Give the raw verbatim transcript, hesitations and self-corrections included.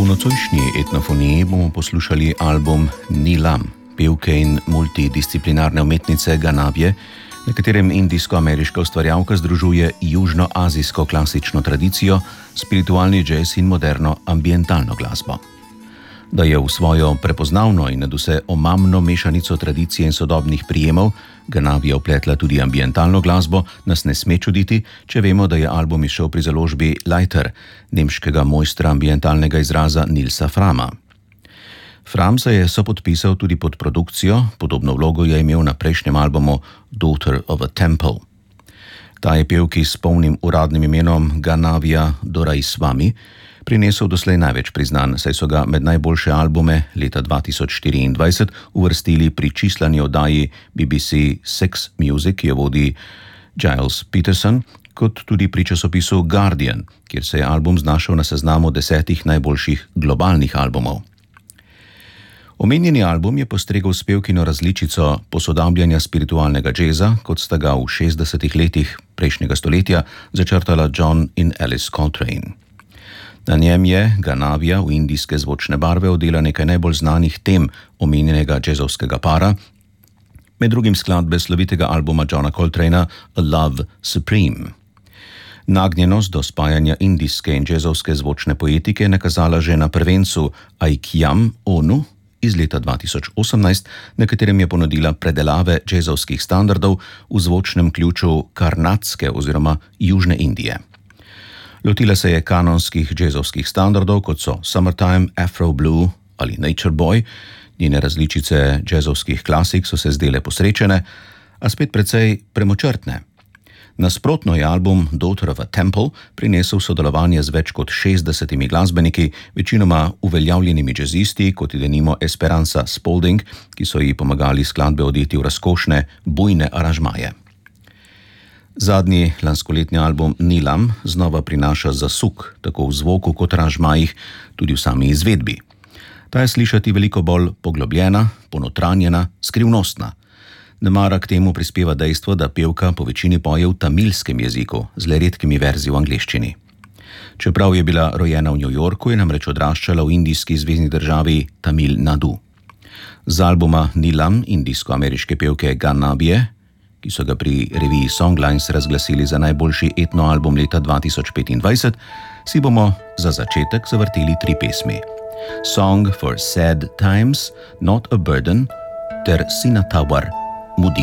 V nocojšnji etnofoniji bomo poslušali album Neelam, pevke in multidisciplinarne umetnice Ganavije, na katerem indijsko-ameriška ustvarjalka združuje južnoazijsko klasično tradicijo, spiritualni džez in moderno ambientalno glasbo. Da je v svojo prepoznavno in nadvse omamno mešanico tradicije in sodobnih prijemov Ganavija vpletla tudi ambientalno glasbo, nas ne sme čuditi, če vemo, da je album izšel pri založbi Leiter, nemškega mojstra ambientalnega izraza Nilsa Frama. Fram se je sopodpisal tudi pod produkcijo, podobno vlogo je imel na prejšnjem albumu Daughter of a Temple. Ta je pevki s polnim uradnim imenom Ganavija Doraiswamy prinesel doslej največ priznanj, saj so ga med najboljše albume leta dva tisoč štiriindvajset uvrstili pri čislani oddaji B B C Six Music, ki jo vodi Giles Peterson, kot tudi pri časopisu Guardian, kjer se je album znašel na seznamu desetih najboljših globalnih albumov. Omenjeni album je postregel s pevkino različico posodabljanja spiritualnega džeza, kot sta ga v šestdesetih letih prejšnjega stoletja začrtala John in Alice Coltrane. Na njem je Ganavija v indijske zvočne barve odela nekaj najbolj znanih tem omenjenega džezovskega para, med drugim skladbe slovitega albuma Johna Coltrana A Love Supreme. Nagnjenost do spajanja indijske in džezovske zvočne poetike je nakazala že na prvencu Aikyam Onu iz leta dva tisoč osemnajst, na katerem je ponudila predelave džezovskih standardov v zvočnem ključu karnatske oziroma južne Indije. Lotila se je kanonskih džezovskih standardov, kot so Summertime, Afro Blue ali Nature Boy. Njene različice džezovskih klasik so se zdele posrečene, a spet precej premočrtne. Nasprotno je album Daughter of a Temple prinesel sodelovanje z več kot šestdesetimi glasbeniki, večinoma uveljavljenimi džezisti, kot je denimo Esperanza Spalding, ki so ji pomagali skladbe odeti v razkošne, bujne aranžmaje. Zadnji lanskoletni album Neelam znova prinaša zasuk, tako v zvoku kot aranžmajih, tudi v sami izvedbi. Ta je slišati veliko bolj poglobljena, ponotranjena, skrivnostna. Nemara k temu prispeva dejstvo, da pevka po večini poje v tamilskem jeziku, z le redkimi verzi v angleščini. Čeprav je bila rojena v New Yorku, je namreč odraščala v indijski zvezni državi Tamil Nadu. Z albuma Neelam indijsko-ameriške pevke Ganavije, ki so ga pri reviji Songlines razglasili za najboljši etnoalbum leta dva tisoč petindvajset, si bomo za začetek zavrteli tri pesmi. Song for Sad Times, Not a Burden ter Sinatawar Mudi.